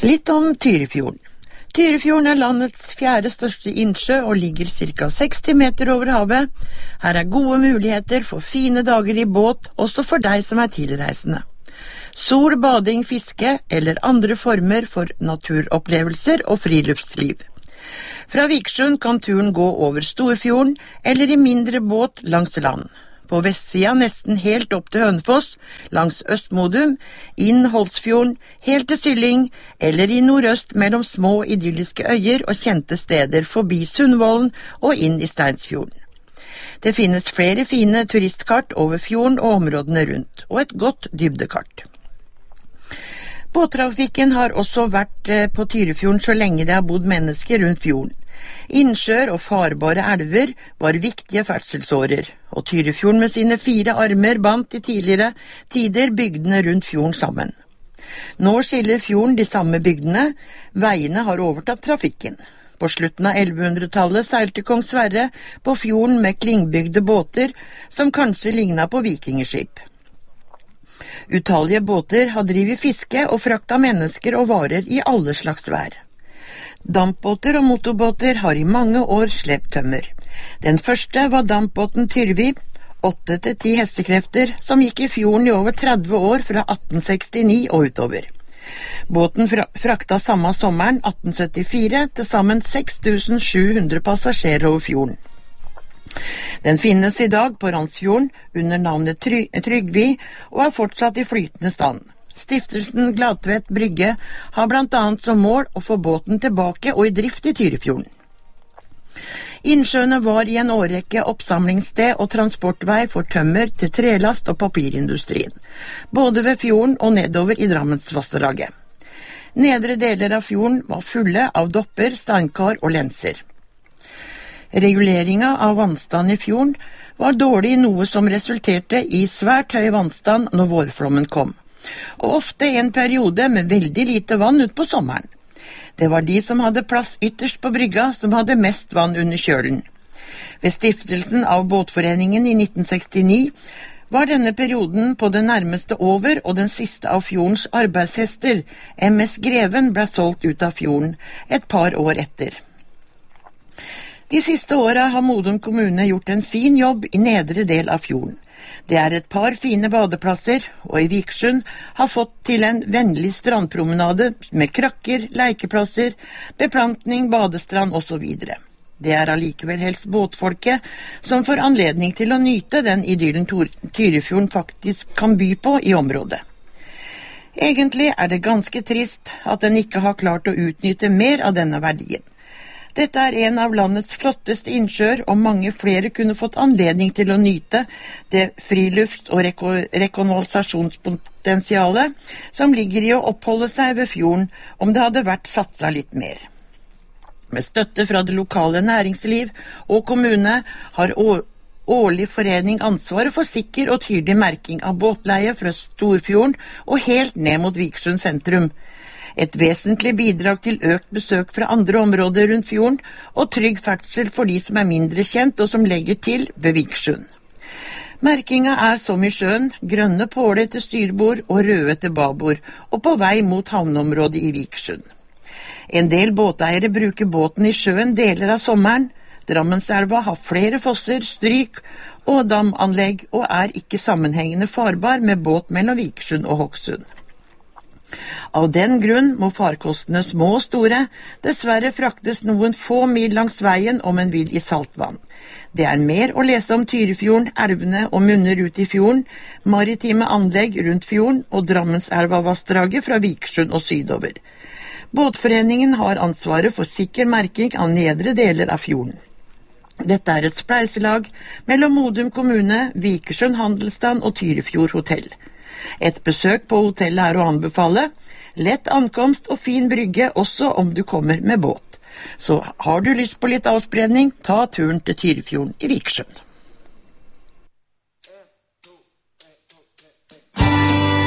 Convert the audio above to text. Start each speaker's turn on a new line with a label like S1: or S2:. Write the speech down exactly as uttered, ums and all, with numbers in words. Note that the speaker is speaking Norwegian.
S1: Litt om Tyrifjorden. Tyrifjorden er landets fjerde største innsjø og ligger ca seksti meter over havet. Her er gode muligheter for fine dager i båt, også for deg som er tilreisende. Sol, bading, fiske eller andre former for naturopplevelser og friluftsliv. Fra Vikersund kan turen gå over Storfjorden eller i mindre båt langs land. På vestsida nesten helt opp til Hønefoss, langs Østmodum, inn Holsfjorden, helt til Sylling, eller i nordøst mellom små idylliske øyer og kjente steder forbi Sundvolden og inn i Steinsfjorden. Det finnes flere fine turistkart over fjorden og områdene rundt, og et godt dybdekart. Båttrafikken har også vært på Tyrifjorden så lenge det har bodd mennesker rundt fjorden. Innsjøer og farbare elver var viktige ferdselsårer, og Tyrifjorden med sine fire armer bandt i tidligere tider bygdene rundt fjorden sammen. Nå skiller fjorden de samme bygdene, veiene har overtatt trafikken. På slutten av ellevehundretallet seilte kong Sverre på fjorden med klingbygde båter som kanskje lignet på vikingeskip. Utallige båter har drivet fiske og frakta mennesker og varer i alle slags vær. Dampbåter og motorbåter har i mange år slept tømmer. Den første var dampbåten Tyrvi, åtte til ti hestekrefter, som gikk i fjorden i over tretti år fra atten sekstini og utover. Båten frakta samme sommeren atten syttifire til sammen seks tusen sju hundre passasjerer over fjorden. Den finnes i dag på Randsfjorden under navnet Try- Trygvi og er fortsatt i flytende stand. Stiftelsen Gladtvet Brygge har blant annet som mål å få båten tilbake og i drift i Tyrifjorden. Innsjøene var i en årrekke oppsamlingssted og transportvei for tømmer til trelast og papirindustrien, både ved fjorden og nedover i Drammensvassdraget. Nedre deler av fjorden var fulle av dopper, steinkar og lenser. Reguleringa av vannstand i fjorden var dårlig, noe som resulterte i svært høy vannstand når vårflommen kom, og ofte en periode med veldig lite vann ut på sommeren. Det var de som hadde plass ytterst på brygga som hadde mest vann under kjølen. Ved stiftelsen av båtforeningen i nitten sekstini var denne perioden på det nærmeste over, og den siste av fjordens arbeidshester, M S Greven, ble solgt ut av fjorden et par år etter. De siste årene har Modum kommune gjort en fin jobb i nedre del av fjorden. Det er et par fine badeplasser, og i Vikersund har fått til en vennlig strandpromenade med krakker, lekeplasser, beplantning, badestrand og så videre. Det er allikevel helst båtfolket som får anledning til å nyte den idyllen Tyrifjorden faktisk kan by på i området. Egentlig er det ganske trist at den ikke har klart å utnytte mer av denne verdien. Dette er en av landets flotteste innsjøer, og mange flere kunne fått anledning til å nyte det frilufts- og reko- rekonvalsasjonspotensialet som ligger i å oppholde seg ved fjorden om det hadde vært satset litt mer. Med støtte fra det lokale næringsliv og kommune har å- årlig forening ansvaret for sikker og tydelig merking av båtleie fra Storfjorden og helt ned mot Vikersund sentrum. Et vesentlig bidrag til økt besøk fra andre områder rundt fjorden, og trygg ferdsel for de som er mindre kjent og som legger til ved Vikersund. Merkinga er som i sjøen, grønne påler til styrbord og røde til babord, og på vei mot havneområdet i Vikersund. En del båteiere bruker båten i sjøen deler av sommeren. Drammenselva har flere fosser, stryk og damanlegg, og er ikke sammenhengende farbar med båt mellom Vikersund og Hokksund. Av den grunn må farkostene små og store dessverre fraktes noen få mil langs veien om en vil i saltvann. Det er mer å lese om Tyrifjorden, elvene og munner ut i fjorden, maritime anlegg rundt fjorden og Drammenselva-vassdraget fra Vikersund og sydover. Båtforeningen har ansvaret for sikker merking av nedre deler av fjorden. Dette er et spleiselag mellom Modum kommune, Vikersund handelsstand og Tyrifjord hotell. Et besøk på hotellet er å anbefale, lett ankomst og fin brygge også om du kommer med båt. Så har du lyst på litt avspredning, ta turen til Tyrifjorden i Vikersund.